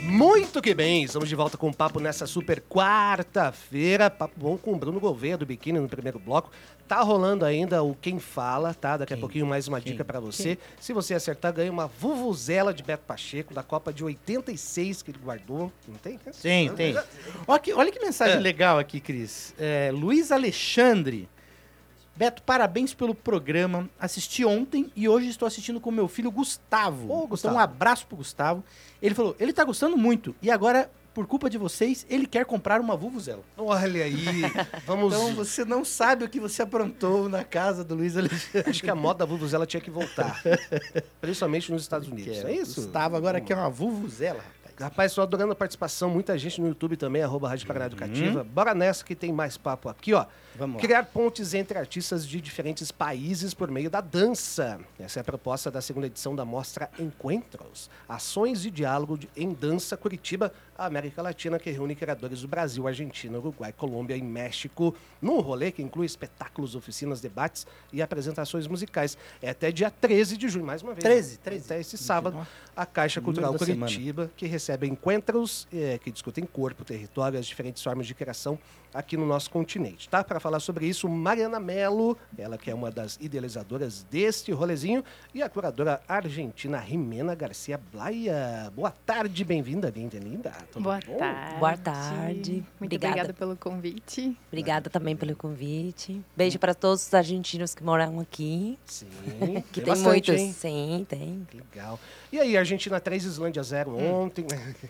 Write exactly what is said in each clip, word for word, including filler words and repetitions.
Muito que bem, estamos de volta com o papo nessa super quarta-feira. Papo bom com o Bruno Gouveia, do Biquíni, no primeiro bloco. Tá rolando ainda o Quem Fala, tá? Daqui Quem? a pouquinho mais uma Quem? dica pra você. Quem? Se você acertar, ganha uma vuvuzela de Beto Pacheco, da Copa de oitenta e seis, que ele guardou. Não tem? Tem, tem. Olha que, olha que mensagem é. legal aqui, Cris. É, Luiz Alexandre. Beto, parabéns pelo programa. Assisti ontem e hoje estou assistindo com meu filho Gustavo. Ô, Gustavo. Então, um abraço pro Gustavo. Ele falou, ele tá gostando muito. E agora, por culpa de vocês, ele quer comprar uma vuvuzela. Olha aí. Vamos... Então, você não sabe o que você aprontou na casa do Luiz Alexandre. Acho que a moda da vuvuzela tinha que voltar. Principalmente nos Estados Unidos. É, é isso? Gustavo agora quer uma vuvuzela. Rapaz, estou adorando a participação. Muita gente no YouTube também, arroba Rádio Paraná Educativa. Uhum. Bora nessa que tem mais papo aqui, ó. Vamos lá. Criar pontes entre artistas de diferentes países por meio da dança. Essa é a proposta da segunda edição da Mostra Encontros. Ações de diálogo de, em dança Curitiba, América Latina, que reúne criadores do Brasil, Argentina, Uruguai, Colômbia e México, num rolê que inclui espetáculos, oficinas, debates e apresentações musicais. É até dia treze de junho, mais uma vez. treze, treze. Até esse sábado, a Caixa Cultural Curitiba, semana. que recebe encontros é, que discutem corpo, território, as diferentes formas de criação aqui no nosso continente, tá? Para falar sobre isso, Mariana Mello, ela que é uma das idealizadoras deste rolezinho, e a curadora argentina Jimena Garcia Blaya. Boa tarde, bem-vinda, linda, linda. Tudo Boa bom? tarde. Boa tarde. Muito obrigada. obrigada pelo convite. Obrigada também pelo convite. Beijo para todos os argentinos que moram aqui. Sim. que tem, tem bastante, muitos. Hein? Sim, tem. Legal. E aí, Argentina três, Islândia zero hum. ontem.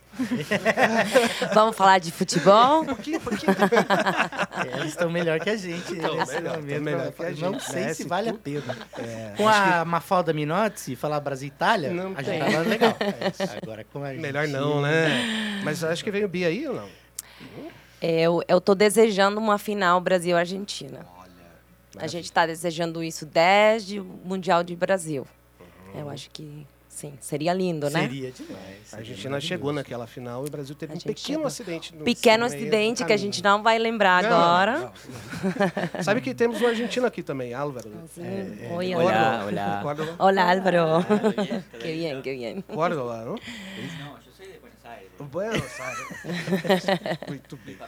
Vamos falar de futebol? Um pouquinho, um pouquinho. É, eles estão melhor que a gente. Então, melhor, melhor que a gente. Não sei se vale tudo. a pena. É, com a que... Mafalda Minotti, falar Brasil-Itália, não a tem. gente tava legal. É, agora com a melhor não, né? Mas acho que veio o Bia aí ou não? É, eu, eu tô desejando uma final Brasil-Argentina. Olha, a gente está desejando isso desde o Mundial de Brasil. Uhum. Eu acho que... Sim, seria lindo, né? Seria demais. A Argentina chegou naquela final e o Brasil teve um pequeno chegou. acidente. No pequeno acidente que a gente não vai lembrar não, agora. Não, não. Sabe que temos um argentino aqui também, Álvaro. É, é. Oi, olá, olá. Olá, Álvaro. Que bem, que bem. Córdoba, não? Não, eu sou de Buenos Aires. Buenos Aires. Muito bem.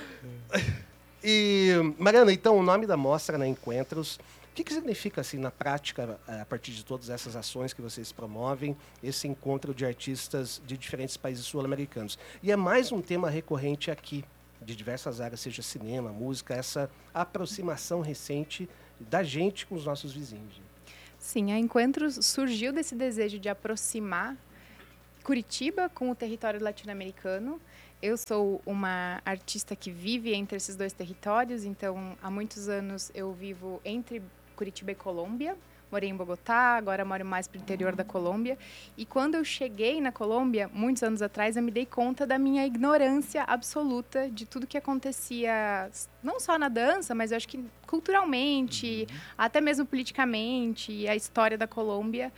E, Mariana, então, o nome da mostra, né, Encontros... O que, que significa, assim, na prática, a partir de todas essas ações que vocês promovem, esse encontro de artistas de diferentes países sul-americanos? E é mais um tema recorrente aqui, de diversas áreas, seja cinema, música, essa aproximação recente da gente com os nossos vizinhos. Sim, a Encontros surgiu desse desejo de aproximar Curitiba com o território latino-americano. Eu sou uma artista que vive entre esses dois territórios, então há muitos anos eu vivo entre Curitiba e Colômbia. Morei em Bogotá, agora moro mais para o interior da Colômbia. E quando eu cheguei na Colômbia, muitos anos atrás, eu me dei conta da minha ignorância absoluta de tudo que acontecia, não só na dança, mas eu acho que culturalmente, uhum. até mesmo politicamente, a história da Colômbia.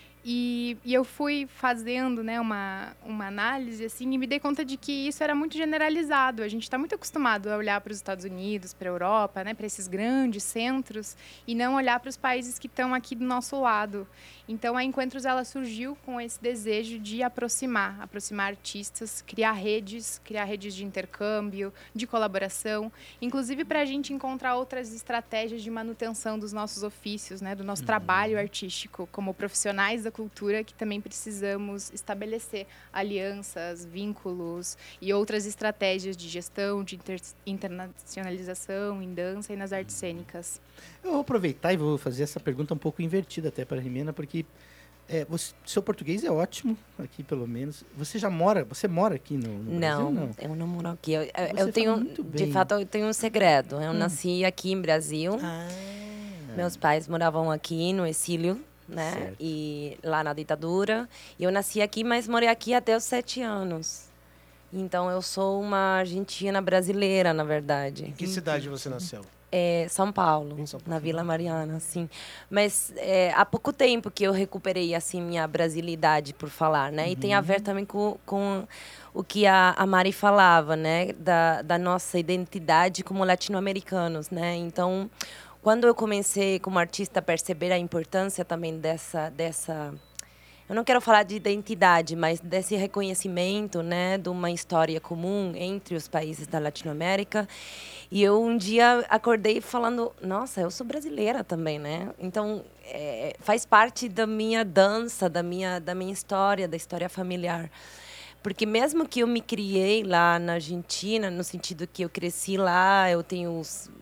E, e eu fui fazendo, né, uma, uma análise assim, e me dei conta de que isso era muito generalizado. A gente está muito acostumado a olhar para os Estados Unidos, para a Europa, né, para esses grandes centros, e não olhar para os países que estão aqui do nosso lado. Então, a Encontros ela surgiu com esse desejo de aproximar, aproximar artistas, criar redes, criar redes de intercâmbio, de colaboração, inclusive para a gente encontrar outras estratégias de manutenção dos nossos ofícios, né, do nosso uhum. trabalho artístico, como profissionais da cultura, que também precisamos estabelecer alianças, vínculos e outras estratégias de gestão, de inter internacionalização em dança e nas artes cênicas. Eu vou aproveitar e vou fazer essa pergunta um pouco invertida até para a Jimena, porque é, você, seu português é ótimo, aqui pelo menos. Você já mora, você mora aqui no, no não, Brasil? Não, eu não moro aqui. Eu, eu tenho, de fato, eu tenho um segredo. Eu hum. nasci aqui em Brasil. Ah. Meus pais moravam aqui no exílio, né? Certo. E lá na ditadura. E eu nasci aqui, mas morei aqui até os sete anos. Então, eu sou uma argentina brasileira, na verdade. Em que cidade você nasceu? É, São Paulo, em São Paulo, na Vila Mariana, sim. Mas é, há pouco tempo que eu recuperei, assim, minha brasilidade, por falar, né? Uhum. E tem a ver também com, com o que a, a Mari falava, né? Da, da nossa identidade como latino-americanos, né? Então, quando eu comecei como artista a perceber a importância também dessa, dessa eu não quero falar de identidade, mas desse reconhecimento, né, de uma história comum entre os países da Latinoamérica. E eu um dia acordei falando, nossa, eu sou brasileira também, né? Então, é, faz parte da minha dança, da minha, da minha história, da história familiar. Porque mesmo que eu me criei lá na Argentina, no sentido que eu cresci lá, eu tenho,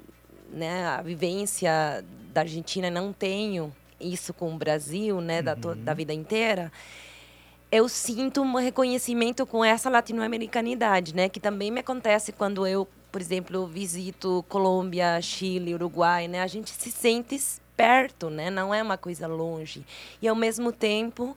né, a vivência da Argentina, não tenho isso com o Brasil, né, da, to- da vida inteira, eu sinto um reconhecimento com essa latino-americanidade, né, que também me acontece quando eu, por exemplo, visito Colômbia, Chile, Uruguai, né, a gente se sente perto, né, não é uma coisa longe. E, ao mesmo tempo,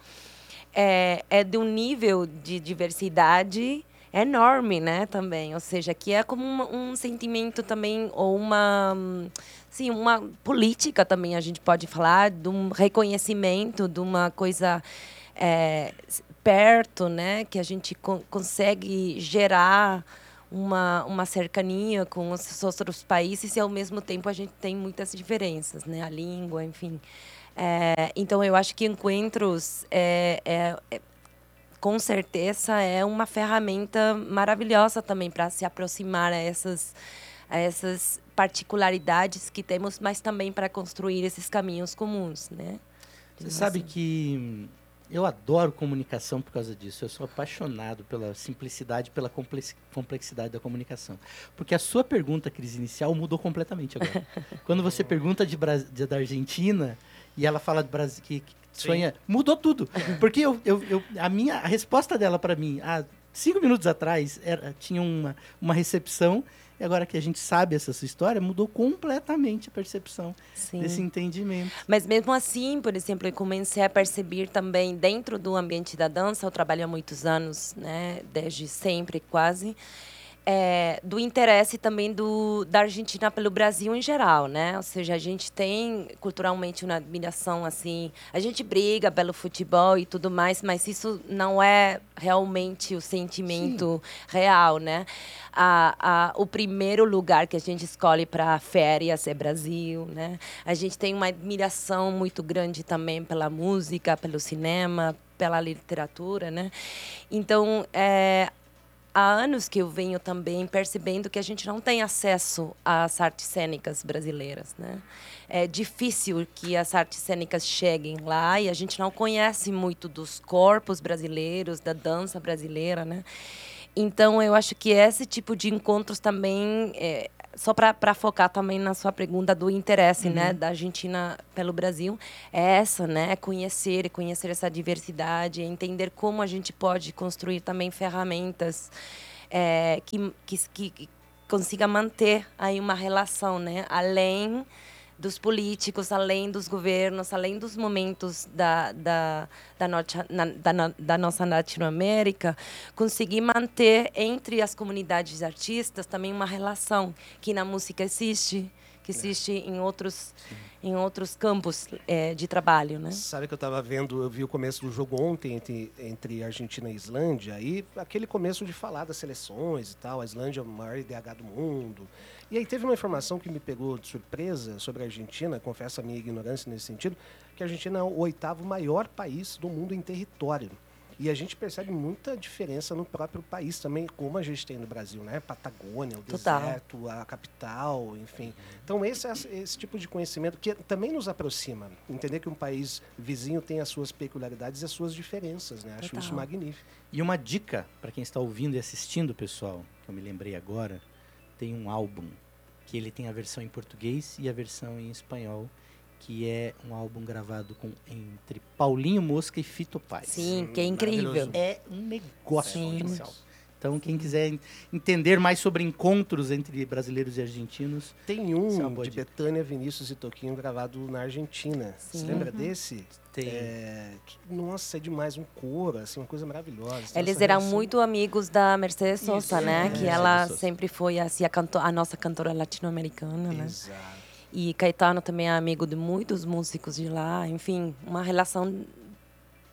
é, é de um nível de diversidade enorme, né, também. Ou seja, que é como uma, um sentimento também, ou uma... Sim, uma política também, a gente pode falar, de um reconhecimento, de uma coisa é, perto, né, que a gente co- consegue gerar uma, uma cercania com os outros países e, ao mesmo tempo, a gente tem muitas diferenças, né, a língua, enfim. É, então, eu acho que encontros, é, é, é, com certeza, é uma ferramenta maravilhosa também para se aproximar a essas, a essas particularidades que temos, mas também para construir esses caminhos comuns, né? Você sabe que hum, eu adoro comunicação por causa disso. Eu sou apaixonado pela simplicidade, pela complex- complexidade da comunicação. Porque a sua pergunta, Cris, inicial mudou completamente agora. Quando você pergunta de, Bras- de- da Argentina e ela fala de Brasil, que, que sonha, mudou tudo. Porque eu, eu, eu- a minha a resposta dela para mim, há cinco minutos atrás, era, tinha uma, uma recepção. E agora que a gente sabe essa sua história, mudou completamente a percepção Sim. desse entendimento. Mas mesmo assim, por exemplo, eu comecei a perceber também dentro do ambiente da dança, eu trabalho há muitos anos, né, desde sempre quase, é, do interesse também do, da Argentina pelo Brasil em geral, né? Ou seja, a gente tem culturalmente uma admiração assim, a gente briga pelo futebol e tudo mais, mas isso não é realmente o sentimento real, né? A, a, o primeiro lugar que a gente escolhe para férias é Brasil, né? A gente tem uma admiração muito grande também pela música, pelo cinema, pela literatura, né? Então, é, há anos que eu venho também percebendo que a gente não tem acesso às artes cênicas brasileiras, né? É difícil que as artes cênicas cheguem lá e a gente não conhece muito dos corpos brasileiros, da dança brasileira, né? Então, eu acho que esse tipo de encontros também, é, só para focar também na sua pergunta do interesse, uhum, né, da Argentina pelo Brasil, é essa, né, é conhecer, é conhecer essa diversidade, é entender como a gente pode construir também ferramentas é, que, que, que consiga manter aí uma relação, né, além dos políticos, além dos governos, além dos momentos da, da, da, norte, na, da, da nossa Latinoamérica, conseguir manter entre as comunidades artistas também uma relação que na música existe, que existe é. em outros, em outros campos é, de trabalho, né? Sabe que eu estava vendo, eu vi o começo do jogo ontem entre, entre Argentina e Islândia, e aquele começo de falar das seleções e tal, a Islândia é o maior I D H do mundo. E aí teve uma informação que me pegou de surpresa sobre a Argentina, confesso a minha ignorância nesse sentido, que a Argentina é o oitavo maior país do mundo em território. E a gente percebe muita diferença no próprio país também, como a gente tem no Brasil, né? Patagônia, o Total. deserto, a capital, enfim. Então esse, esse tipo de conhecimento que também nos aproxima. Entender que um país vizinho tem as suas peculiaridades e as suas diferenças, né? Acho Total. isso magnífico. E uma dica para quem está ouvindo e assistindo, pessoal, que eu me lembrei agora, tem um álbum que ele tem a versão em português e a versão em espanhol, que é um álbum gravado com, entre Paulinho Mosca e Fito Paz. Sim, que é incrível. É um negócio Sim. especial. Então, quem quiser entender mais sobre encontros entre brasileiros e argentinos... Tem um Isso é uma boa de dica. Betânia, Vinícius e Toquinho gravado na Argentina. Sim. Você lembra Uhum. desse? Tem. É, que, nossa, é demais. Um coro, assim, uma coisa maravilhosa. Então, Eles essa eram relação- muito amigos da Mercedes Sosa, Isso, né? é. Que ela Mercedes Sosa. sempre foi assim, a, canto a nossa cantora latino-americana, né? Exato. E Caetano também é amigo de muitos músicos de lá. Enfim, uma relação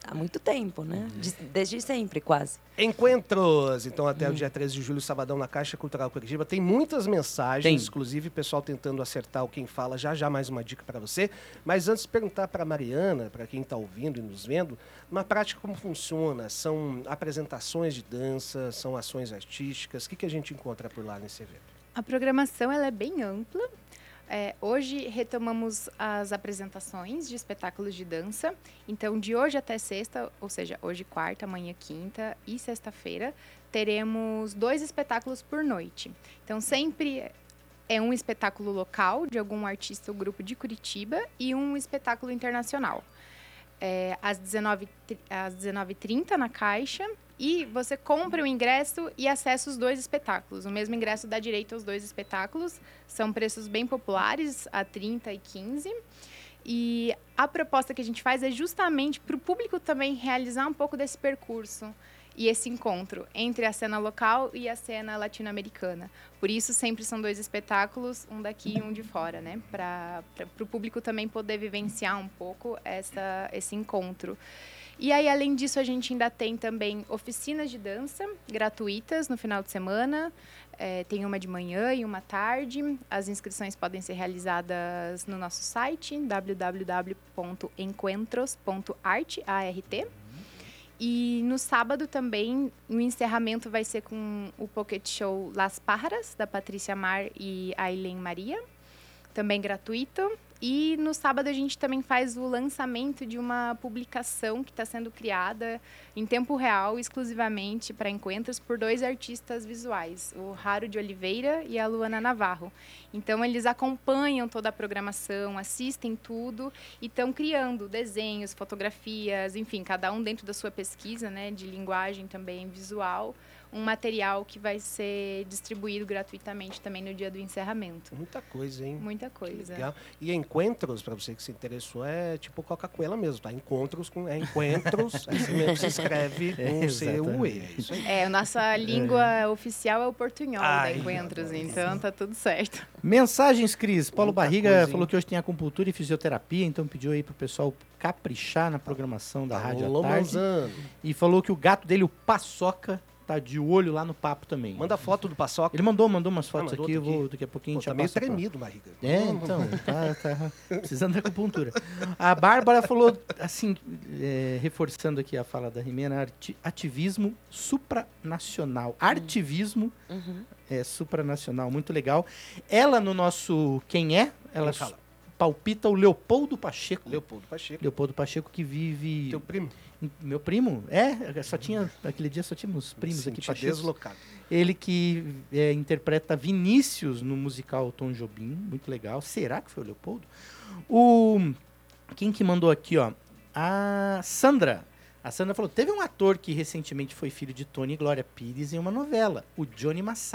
há muito tempo, né? De- desde sempre, quase. Encontros! Então, até o dia treze de julho, sabadão, na Caixa Cultural Curitiba. Tem muitas mensagens, Tem. inclusive o pessoal tentando acertar o Quem Fala. Já já mais uma dica para você. Mas antes de perguntar para Mariana, para quem está ouvindo e nos vendo, na prática como funciona? São apresentações de dança, são ações artísticas? O que, que a gente encontra por lá nesse evento? A programação ela é bem ampla. É, hoje retomamos as apresentações de espetáculos de dança. Então, de hoje até sexta, ou seja, hoje quarta, amanhã quinta e sexta-feira, teremos dois espetáculos por noite. Então, sempre é um espetáculo local de algum artista ou grupo de Curitiba e um espetáculo internacional. É, às dezenove e trinta na Caixa, e você compra o ingresso e acessa os dois espetáculos. O mesmo ingresso dá direito aos dois espetáculos. São preços bem populares, a trinta e quinze. E a proposta que a gente faz é justamente para o público também realizar um pouco desse percurso e esse encontro entre a cena local e a cena latino-americana. Por isso, sempre são dois espetáculos, um daqui e um de fora, né? Para o público também poder vivenciar um pouco essa, esse encontro. E aí, além disso, a gente ainda tem também oficinas de dança gratuitas no final de semana. É, tem uma de manhã e uma tarde. As inscrições podem ser realizadas no nosso site, w w w ponto encontros ponto art. E no sábado também, o encerramento vai ser com o Pocket Show Las Pájaras, da Patrícia Mar e Aileen Maria, também gratuito. E no sábado a gente também faz o lançamento de uma publicação que está sendo criada em tempo real, exclusivamente para encontros, por dois artistas visuais, o Raro de Oliveira e a Luana Navarro. Então, eles acompanham toda a programação, assistem tudo e estão criando desenhos, fotografias, enfim, cada um dentro da sua pesquisa, né, de linguagem também visual, um material que vai ser distribuído gratuitamente também no dia do encerramento. Muita coisa, hein? Muita coisa. Legal. E Encontros, para você que se interessou, é tipo Coca-Cola mesmo, tá? Encontros com é Encontros, assim mesmo se escreve com C U E. É isso aí. É, a nossa língua oficial é o portunhol Ai, da Encontros, então tá tudo certo. Mensagens, Cris. Paulo Muita Barriga coisa, hein? falou que hoje tem acupuntura e fisioterapia, então pediu aí pro pessoal caprichar na programação da rádio Alô, à tarde. Manzano. E falou que o gato dele, o Paçoca, tá de olho lá no papo também. Manda foto do Paçoca. Ele mandou, mandou umas fotos mandou aqui, eu outro vou, aqui. daqui a pouquinho a Pô, gente já tá meio passa pra- tremido, barriga. É, então, tá, tá precisando de acupuntura. A Bárbara falou, assim, é, reforçando aqui a fala da Rimena, arti- ativismo supranacional. Artivismo Uhum. é, supranacional, muito legal. Ela, no nosso Quem É, ela Quem fala? palpita o Leopoldo Pacheco. Leopoldo Pacheco. Leopoldo Pacheco que vive... Teu primo. Meu primo? É, só tinha, aquele dia só tínhamos primos aqui, Senti Pacheco. deslocado. Ele que é, interpreta Vinícius no musical Tom Jobim, muito legal. Será que foi o Leopoldo? O quem que mandou aqui, ó? A Sandra. A Sandra falou: teve um ator que recentemente foi filho de Tony e Glória Pires em uma novela, o Johnny Massaro.